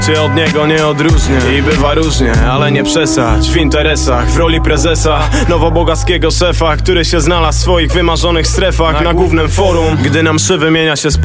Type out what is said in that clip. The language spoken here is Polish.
Czy od niego nie odróżnię. I bywa różnie, ale nie przesadź w interesach, w roli prezesa nowobogackiego szefa, który się znalazł w swoich wymarzonych strefach na głównym forum. Gdy na mszy wymienia się